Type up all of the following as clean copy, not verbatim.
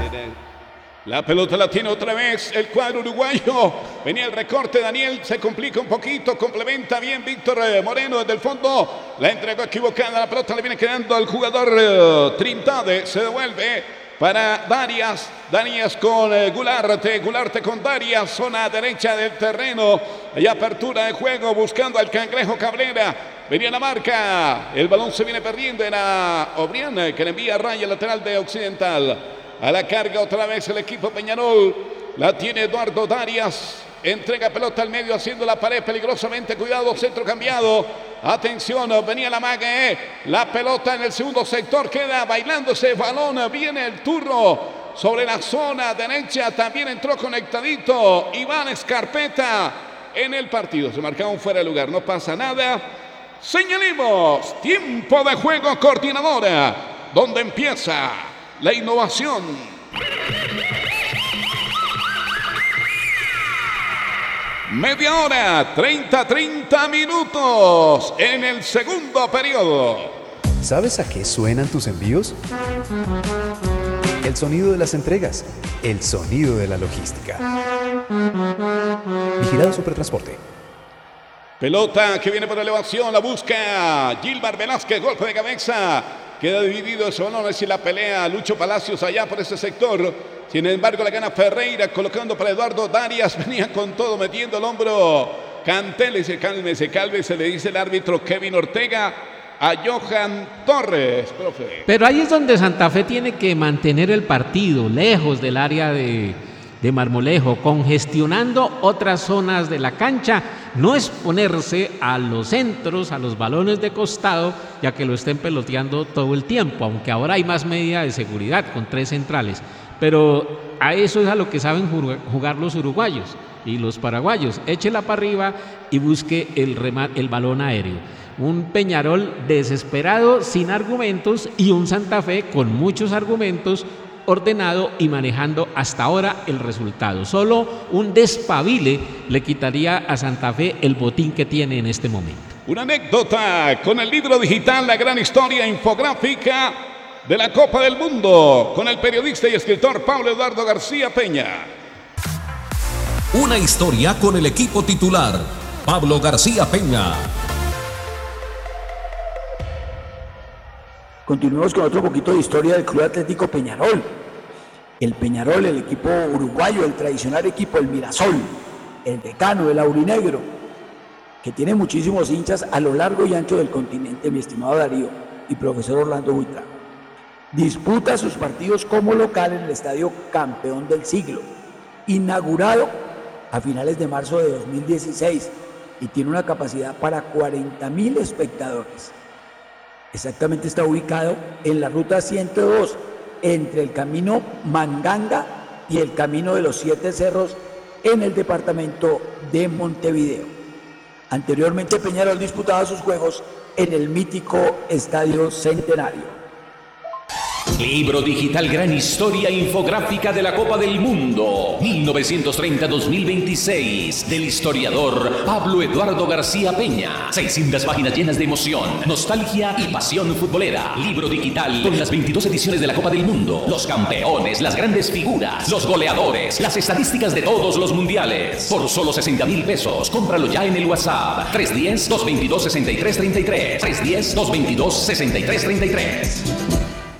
La pelota la tiene otra vez el cuadro uruguayo. Venía el recorte, Daniel se complica un poquito, complementa bien Víctor Moreno desde el fondo. La entregó equivocada, la pelota le viene quedando al jugador Trindade. Se devuelve para Darias. Darias con Gularte. Gularte con Darias. Zona derecha del terreno. Y apertura de juego buscando al Cangrejo Cabrera. Venía la marca. El balón se viene perdiendo. Era Obrián que le envía a raya lateral de Occidental. A la carga otra vez el equipo Peñarol. La tiene Eduardo Darias. Entrega pelota al medio haciendo la pared peligrosamente. Cuidado, centro cambiado. Atención, venía la Mague. La pelota en el segundo sector queda bailando ese balón. Viene el turno sobre la zona derecha. También entró conectadito Iván Escarpeta en el partido. Se marcaba un fuera de lugar. No pasa nada. Señalemos tiempo de juego, coordinadora, donde empieza la innovación. Media hora, 30 minutos en el segundo periodo. ¿Sabes a qué suenan tus envíos? El sonido de las entregas, el sonido de la logística. Vigilado Supertransporte. Pelota que viene por elevación, la busca Gilmar Velázquez, golpe de cabeza. Queda dividido ese balón, y la pelea Lucho Palacios allá por ese sector. Sin embargo, la gana Ferreira, colocando para Eduardo Darias. Venía con todo, metiendo el hombro. Cantel, dice, cálmese, le dice el árbitro Kevin Ortega a Johan Torres, profe. Pero ahí es donde Santa Fe tiene que mantener el partido, lejos del área de Marmolejo, congestionando otras zonas de la cancha, no exponerse a los centros, a los balones de costado, ya que lo estén peloteando todo el tiempo, aunque ahora hay más medida de seguridad con 3 centrales. Pero a eso es a lo que saben jugar los uruguayos y los paraguayos. Échela para arriba y busque el balón aéreo. Un Peñarol desesperado, sin argumentos, y un Santa Fe con muchos argumentos, ordenado y manejando hasta ahora el resultado. Solo un despabile le quitaría a Santa Fe el botín que tiene en este momento. Una anécdota con el libro digital, la gran historia infográfica de la Copa del Mundo, con el periodista y escritor Pablo Eduardo García Peña. Una historia con el equipo titular, Pablo García Peña. Continuemos con otro poquito de historia del Club Atlético Peñarol. El Peñarol, el equipo uruguayo, el tradicional equipo, el Mirasol, el decano, el aurinegro, que tiene muchísimos hinchas a lo largo y ancho del continente, mi estimado Darío y profesor Orlando Buitrago. Disputa sus partidos como local en el Estadio Campeón del Siglo, inaugurado a finales de marzo de 2016 y tiene una capacidad para 40.000 espectadores. Exactamente está ubicado en la ruta 102, entre el camino Manganga y el camino de los 7 cerros en el departamento de Montevideo. Anteriormente Peñarol disputaba sus juegos en el mítico Estadio Centenario. Libro digital Gran Historia Infográfica de la Copa del Mundo 1930-2026 del historiador Pablo Eduardo García Peña. 600 páginas llenas de emoción, nostalgia y pasión futbolera. Libro digital con las 22 ediciones de la Copa del Mundo, los campeones, las grandes figuras, los goleadores, las estadísticas de todos los mundiales. Por solo 60.000 pesos, cómpralo ya en el WhatsApp 310-222-6333. 310-222-6333.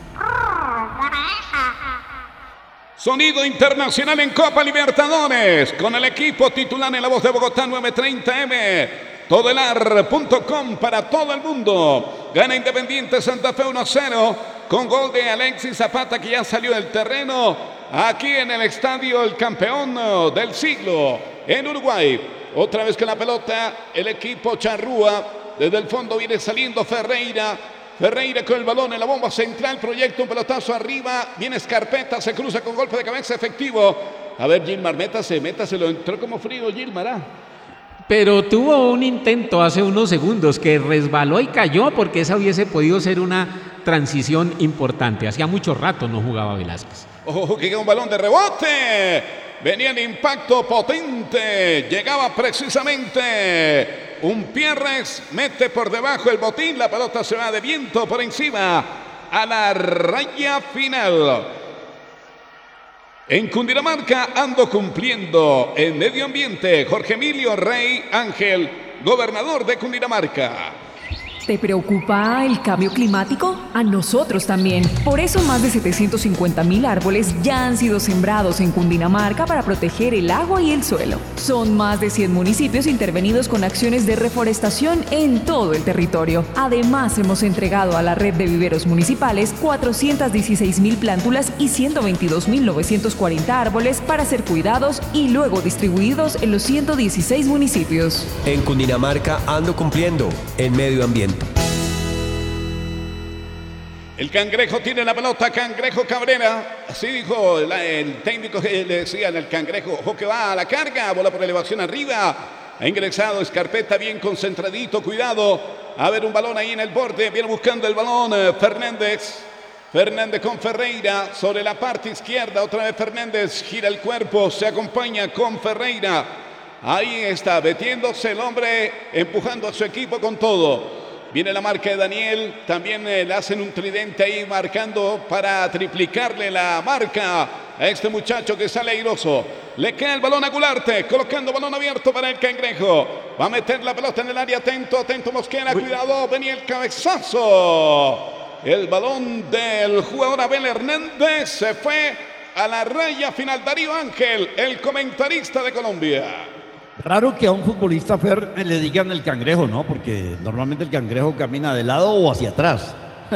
Sonido internacional en Copa Libertadores, con el equipo titular en La Voz de Bogotá 930M, todelar.com para todo el mundo. Gana Independiente Santa Fe 1-0 con gol de Alexis Zapata, que ya salió del terreno aquí en el estadio El Campeón del Siglo en Uruguay. Otra vez con la pelota el equipo Charrúa, desde el fondo viene saliendo Ferreira con el balón en la bomba central, proyecta un pelotazo arriba, viene Escarpeta, se cruza con golpe de cabeza efectivo. A ver, Gilmar, métase, lo entró como frío Gilmar. Pero tuvo un intento hace unos segundos que resbaló y cayó, porque esa hubiese podido ser una transición importante. Hacía mucho rato no jugaba Velázquez. Ojo, que queda un balón de rebote. Venía el impacto potente, llegaba precisamente un Pierres, mete por debajo el botín, la pelota se va de viento por encima a la raya final. En Cundinamarca ando cumpliendo. En medio ambiente, Jorge Emilio Rey Ángel, gobernador de Cundinamarca. ¿Te preocupa el cambio climático? A nosotros también. Por eso más de 750,000 árboles ya han sido sembrados en Cundinamarca para proteger el agua y el suelo. Son más de 100 municipios intervenidos con acciones de reforestación en todo el territorio. Además, hemos entregado a la red de viveros municipales 416,000 plántulas y 122,940 árboles para ser cuidados y luego distribuidos en los 116 municipios. En Cundinamarca ando cumpliendo en medio ambiente. El Cangrejo tiene la pelota, Cangrejo Cabrera. Así dijo el técnico que le decían el Cangrejo. Ojo que va a la carga, bola por elevación arriba. Ha ingresado Escarpeta bien concentradito, cuidado. A ver un balón ahí en el borde, viene buscando el balón Fernández. Fernández con Ferreira sobre la parte izquierda. Otra vez Fernández gira el cuerpo, se acompaña con Ferreira. Ahí está, metiéndose el hombre, empujando a su equipo con todo. Viene la marca de Daniel, también le hacen un tridente ahí marcando para triplicarle la marca a este muchacho que sale airoso. Le queda el balón a Gularte, colocando balón abierto para el Cangrejo. Va a meter la pelota en el área, atento Mosquera, cuidado, venía el cabezazo. El balón del jugador Abel Hernández se fue a la raya final. Darío Ángel, el comentarista de Colombia. Raro que a un futbolista, Fer, le digan el Cangrejo, ¿no? Porque normalmente el Cangrejo camina de lado o hacia atrás.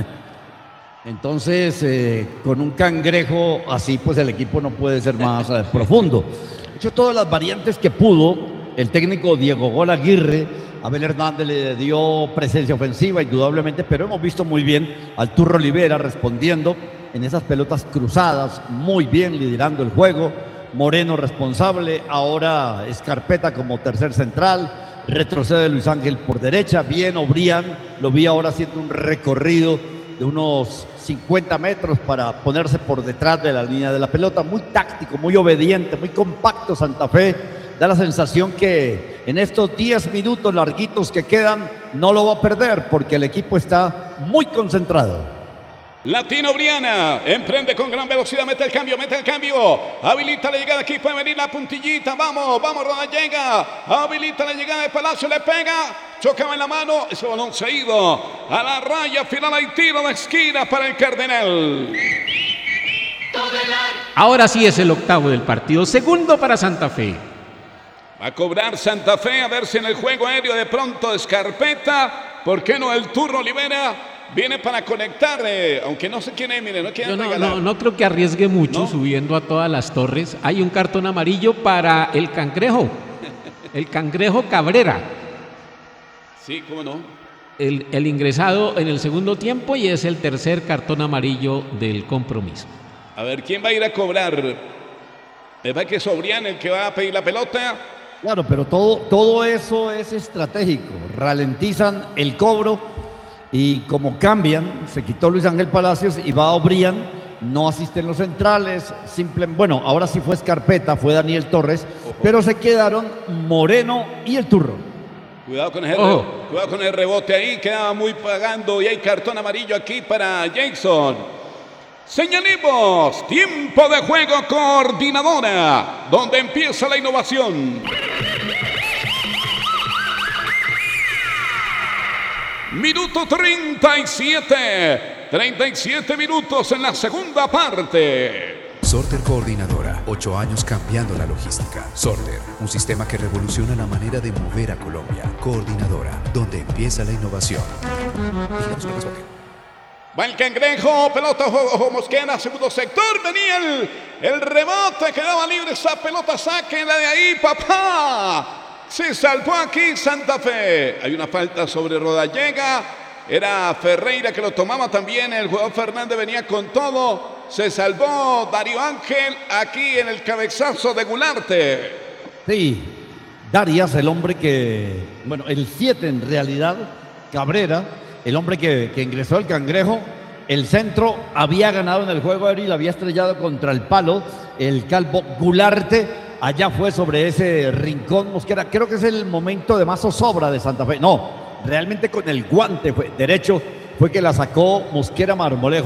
Entonces, con un Cangrejo así, pues el equipo no puede ser más profundo. De hecho, todas las variantes que pudo, el técnico Diego Gol Aguirre, Abel Hernández le dio presencia ofensiva, indudablemente, pero hemos visto muy bien al Turro Olivera respondiendo en esas pelotas cruzadas, muy bien liderando el juego. Moreno responsable, ahora Escarpeta como tercer central, retrocede Luis Ángel por derecha, bien Obrián, lo vi ahora haciendo un recorrido de unos 50 metros para ponerse por detrás de la línea de la pelota, muy táctico, muy obediente, muy compacto Santa Fe, da la sensación que en estos 10 minutos larguitos que quedan no lo va a perder porque el equipo está muy concentrado. Latino Briana, emprende con gran velocidad, mete el cambio, habilita la llegada, aquí puede venir la puntillita, vamos, Rodallega, habilita la llegada de Palacio, le pega, chocaba en la mano, ese balón se ha ido a la raya final, hay tiro de esquina para el Cardenal. Ahora sí es el octavo del partido, segundo para Santa Fe. Va a cobrar Santa Fe, a ver si en el juego aéreo de pronto Escarpeta, ¿por qué no el Turro Olivera? Viene para conectar, aunque no sé quién es, mire, no quiere regalar. No creo que arriesgue mucho, ¿no? Subiendo a todas las torres. Hay un cartón amarillo para el Cangrejo, el Cangrejo Cabrera. Sí, cómo no. El ingresado en el segundo tiempo y es el tercer cartón amarillo del compromiso. A ver, ¿quién va a ir a cobrar? ¿Va que es Obrián el que va a pedir la pelota? Claro, pero todo eso es estratégico. Ralentizan el cobro. Y como cambian, se quitó Luis Ángel Palacios y va Obrián, no asisten los centrales, bueno, ahora sí fue Escarpeta, fue Daniel Torres, pero se quedaron Moreno y el Turro. Cuidado con el rebote ahí, quedaba muy pagando y hay cartón amarillo aquí para Jason. Señalemos, tiempo de juego coordinadora, donde empieza la innovación. Minuto 37. 37 minutos en la segunda parte. Sorter Coordinadora, 8 años cambiando la logística. Sorter, un sistema que revoluciona la manera de mover a Colombia. Coordinadora, donde empieza la innovación. Va el Cangrejo, pelota ojo Mosquera, segundo sector, venía el rebote, quedaba libre esa pelota, sáquenla de ahí, papá. Se salvó aquí Santa Fe. Hay una falta sobre Rodallega. Era Ferreira que lo tomaba también. El jugador Fernández venía con todo. Se salvó Darío Ángel aquí en el cabezazo de Gularte. Sí, Darias, el hombre que... Bueno, el 7 en realidad, Cabrera, el hombre que ingresó al Cangrejo. El centro había ganado en el juego aéreo y lo había estrellado contra el palo. El calvo Gularte. Allá fue sobre ese rincón Mosquera. Creo que es el momento de más zozobra de Santa Fe. No, realmente con el guante derecho fue que la sacó Mosquera Marmolejo.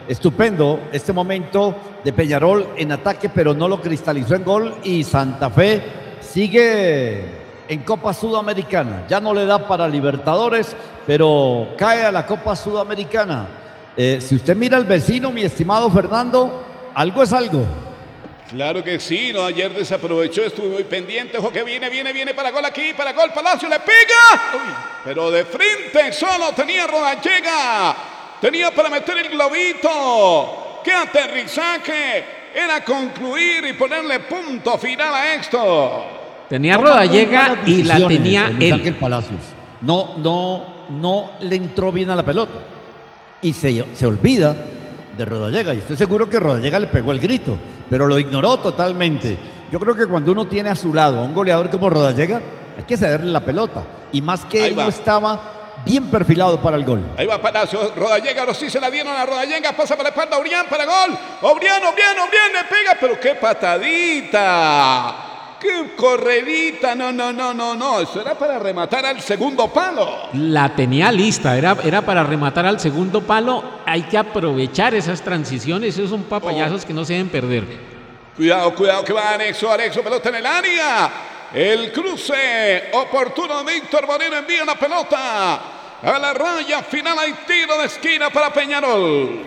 estupendo este momento de Peñarol en ataque, pero no lo cristalizó en gol y Santa Fe sigue en Copa Sudamericana. Ya no le da para Libertadores, pero cae a la Copa Sudamericana. Si usted mira al vecino, mi estimado Fernando, algo es algo. Claro que sí, no, ayer desaprovechó, estuvo muy pendiente, ojo que viene para gol aquí, para gol, Palacio le pega, uy, pero de frente solo tenía Rodallega, tenía para meter el globito, qué aterrizaje, era concluir y ponerle punto final a esto. Tenía Rodallega y la tenía él. Palacios. No le entró bien a la pelota y se olvida de Rodallega, y estoy seguro que Rodallega le pegó el grito, pero lo ignoró totalmente. Yo creo que cuando uno tiene a su lado a un goleador como Rodallega, hay que cederle la pelota, y más que él no estaba bien perfilado para el gol. Ahí va Palacio, Rodallega, ahora sí se la dieron a Rodallega, pasa para la espalda, Obrián para gol, Obrián, le pega, pero qué patadita. ¡Qué corredita! No. Eso era para rematar al segundo palo. La tenía lista, era para rematar al segundo palo. Hay que aprovechar esas transiciones. Esos son papayazos que no se deben perder. Cuidado que va Anexo, pelota en el área. El cruce oportuno de Víctor Moreno envía la pelota a la raya final. Hay tiro de esquina para Peñarol.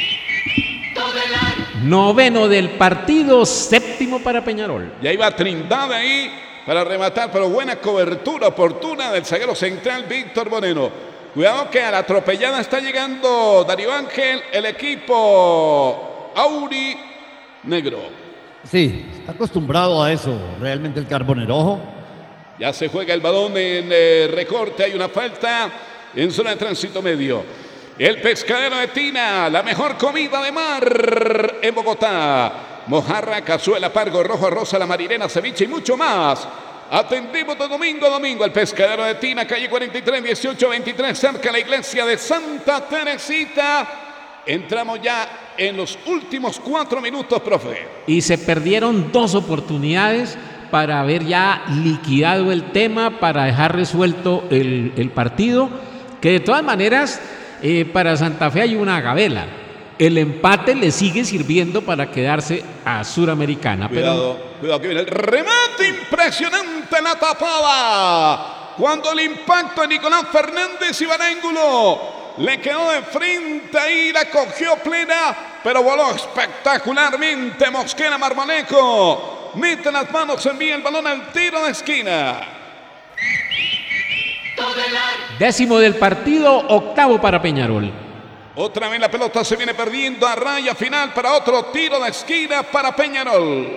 Noveno del partido, séptimo para Peñarol. Y ahí va Trindade ahí para rematar, pero buena cobertura oportuna del zaguero central Víctor Moreno. Cuidado que a la atropellada está llegando Darío Ángel, el equipo Auri Negro. Sí, está acostumbrado a eso realmente el Carbonerojo. Ya se juega el balón en recorte, hay una falta en zona de tránsito medio. El Pescadero de Tina, la mejor comida de mar en Bogotá. Mojarra, cazuela, pargo, rojo, rosa, la marinera, ceviche y mucho más. Atendimos de domingo a domingo el Pescadero de Tina, calle 43, 1823, cerca de la iglesia de Santa Teresita. Entramos ya en los últimos 4 minutos, profe. Y se perdieron 2 oportunidades para haber ya liquidado el tema, para dejar resuelto el partido, que de todas maneras... para Santa Fe hay una gabela. El empate le sigue sirviendo para quedarse a Suramericana. Cuidado que viene el remate impresionante, la tapada. Cuando el impacto de Nicolás Fernández iba al ángulo, le quedó de frente y la cogió plena, pero voló espectacularmente Mosquera Marmolejo. Mete las manos, envía el balón al tiro de esquina. Décimo del partido, octavo para Peñarol. Otra vez la pelota se viene perdiendo a raya final para otro tiro de esquina para Peñarol.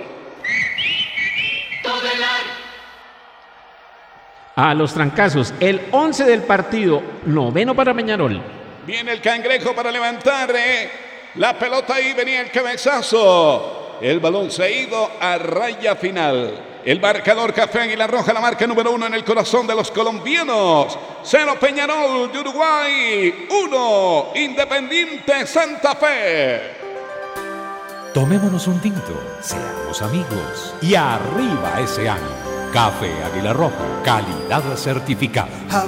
A los trancazos, el 11 del partido, noveno para Peñarol. Viene el Cangrejo para levantar la pelota ahí, venía el cabezazo. El balón se ha ido a raya final. El marcador Café Águila Roja, la marca número 1 en el corazón de los colombianos. 0 Peñarol de Uruguay, 1 Independiente Santa Fe. Tomémonos un tinto, seamos amigos y arriba ese ánimo. Café Águila Roja, calidad certificada.